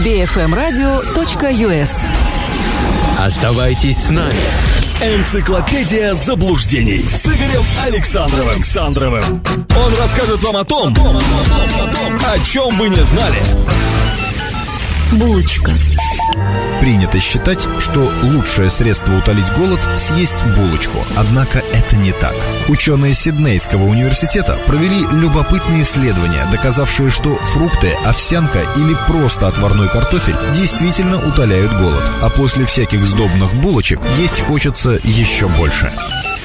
bfmradio.us. Оставайтесь с нами. Энциклопедия заблуждений с Игорем Александровым. Он расскажет вам о том, о чем вы не знали. Булочка. Принято считать, что лучшее средство утолить голод – съесть булочку. Однако это не так. Ученые Сиднейского университета провели любопытные исследования, доказавшие, что фрукты, овсянка или просто отварной картофель действительно утоляют голод. А после всяких сдобных булочек есть хочется еще больше.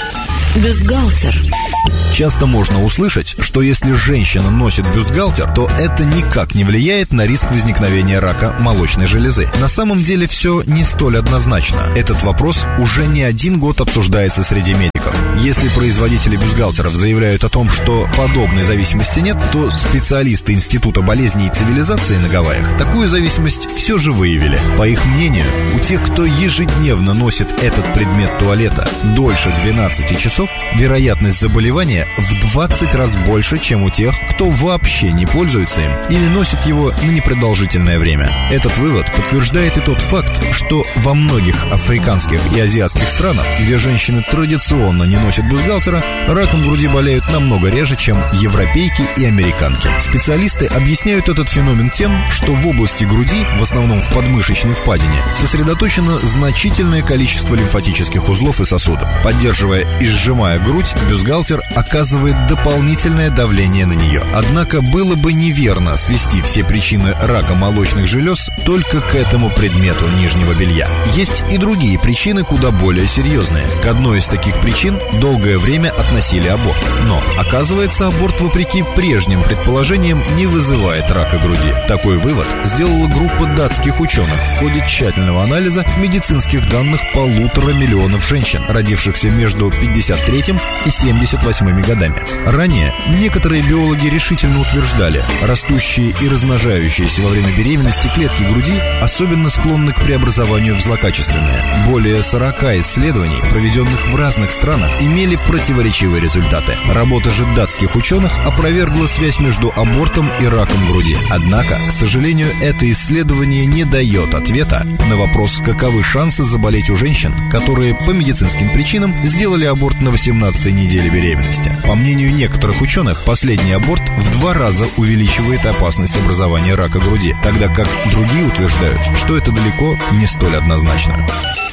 Бюстгальтер. Часто можно услышать, что если женщина носит бюстгальтер, то это никак не влияет на риск возникновения рака молочной железы. На самом деле все не столь однозначно. Этот вопрос уже не один год обсуждается среди медиков. Если производители бюстгальтеров заявляют о том, что подобной зависимости нет, то специалисты Института болезней и цивилизации на Гавайях такую зависимость все же выявили. По их мнению, у тех, кто ежедневно носит этот предмет туалета дольше 12 часов, вероятность заболевания в 20 раз больше, чем у тех, кто вообще не пользуется им или носит его на непродолжительное время. Этот вывод подтверждает и тот факт, что во многих африканских и азиатских странах, где женщины традиционно не носят бюстгальтера, раком груди болеют намного реже, чем европейки и американки. Специалисты объясняют этот феномен тем, что в области груди, в основном в подмышечной впадине, сосредоточено значительное количество лимфатических узлов и сосудов. Поддерживая и сжимая грудь, бюстгальтер оказывает дополнительное давление на нее. Однако было бы неверно свести все причины рака молочных желез только к этому предмету нижнего белья. Есть и другие причины, куда более серьезные. К одной из таких причин долгое время относили аборт. Но, оказывается, аборт, вопреки прежним предположениям, не вызывает рака груди. Такой вывод сделала группа датских ученых в ходе тщательного анализа медицинских данных 1,5 миллиона женщин, родившихся между 53 и 78 годами. Ранее некоторые биологи решительно утверждали, растущие и размножающиеся во время беременности клетки груди особенно склонны к преобразованию в злокачественные. Более 40 исследований, проведенных в разных странах, имели противоречивые результаты. Работа же датских ученых опровергла связь между абортом и раком груди. Однако, к сожалению, это исследование не дает ответа на вопрос, каковы шансы заболеть у женщин, которые по медицинским причинам сделали аборт на 18-й неделе беременности. По мнению некоторых ученых, последний аборт в 2 раза увеличивает опасность образования рака груди, тогда как другие утверждают, что это далеко не столь однозначно.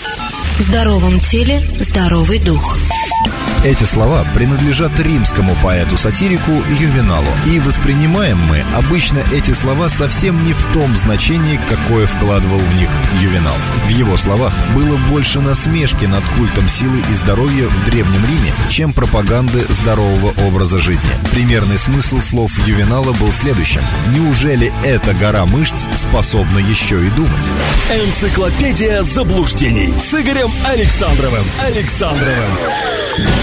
В здоровом теле здоровый дух. Эти слова принадлежат римскому поэту-сатирику Ювеналу. И воспринимаем мы обычно эти слова совсем не в том значении, какое вкладывал в них Ювенал. В его словах было больше насмешки над культом силы и здоровья в Древнем Риме, чем пропаганды здорового образа жизни. Примерный смысл слов Ювенала был следующим: неужели эта гора мышц способна еще и думать? Энциклопедия заблуждений с Игорем Александровым.